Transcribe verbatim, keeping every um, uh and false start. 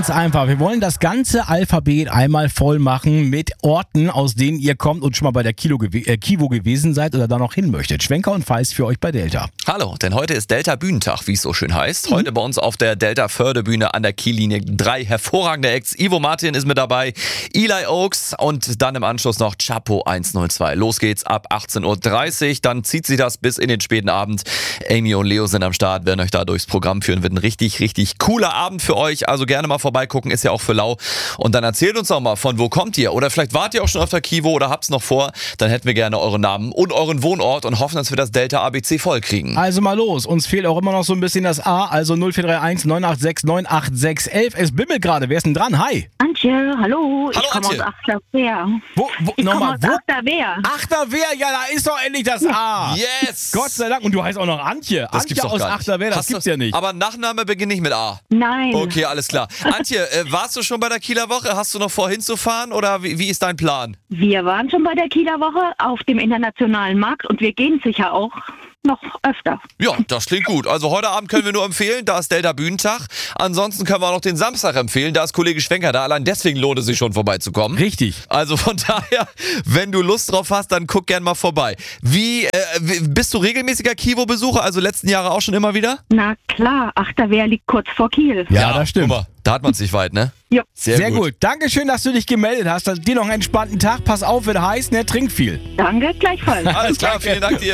Ganz einfach. Wir wollen das ganze Alphabet einmal voll machen mit Orten, aus denen ihr kommt und schon mal bei der Kilo gew- äh, Kivo gewesen seid oder da noch hin möchtet. Schwenker und Feist für euch bei Delta. Hallo, denn heute ist Delta Bühnentag, wie es so schön heißt. Heute bei uns auf der Delta Fördebühne an der Kiellinie drei hervorragende Acts. Ivo Martin ist mit dabei, Eli Oaks und dann im Anschluss noch Chapo hundertzwei. Los geht's ab achtzehn Uhr dreißig, dann zieht sich das bis in den späten Abend. Amy und Leo sind am Start, werden euch da durchs Programm führen. Wird ein richtig, richtig cooler Abend für euch. Also gerne mal vorbeigucken, ist ja auch für lau. Und dann erzählt uns doch mal, von wo kommt ihr? Oder vielleicht wart ihr auch schon auf der Kivo oder habt's noch vor. Dann hätten wir gerne euren Namen und euren Wohnort und hoffen, dass wir das Delta A B C voll kriegen. Also mal los. Uns fehlt auch immer noch so ein bisschen das A. Also null vier drei eins neun acht sechs neun acht sechs eins eins. Es bimmelt gerade. Wer ist denn dran? Hi. Antje, hallo. Hallo, ich komme aus Antje. Achterwehr. Wo, wo, Ich komme nochmal, aus wo? Achterwehr. Achterwehr, ja, da ist doch endlich das A. Yes! Gott sei Dank. Und du heißt auch noch Antje. Das Antje gibt's doch aus gar nicht. Achterwehr, das Hast gibt's du- ja nicht. Aber Nachname beginnt nicht mit A. Nein. Okay, alles klar. Antje, äh, warst du schon bei der Kieler Woche? Hast du noch vor hinzufahren oder wie, wie ist dein Plan? Wir waren schon bei der Kieler Woche auf dem internationalen Markt und wir gehen sicher auch noch öfter. Ja, das klingt gut. Also heute Abend können wir nur empfehlen, da ist Delta Bühnentag. Ansonsten können wir auch noch den Samstag empfehlen, da ist Kollege Schwenker da. Allein deswegen lohnt es sich schon vorbeizukommen. Richtig. Also von daher, wenn du Lust drauf hast, dann guck gern mal vorbei. Wie, äh, wie- bist du regelmäßiger Kivo-Besucher, also letzten Jahre auch schon immer wieder? Na klar, Achterwehr liegt kurz vor Kiel. Ja, das stimmt. guck mal, da hat man es nicht weit, ne? Jo. Sehr, Sehr gut. Dankeschön, dass du dich gemeldet hast. Dir noch einen entspannten Tag. Pass auf, wird heiß, ne? Trink viel. Danke, gleichfalls. Alles klar, vielen Dank dir.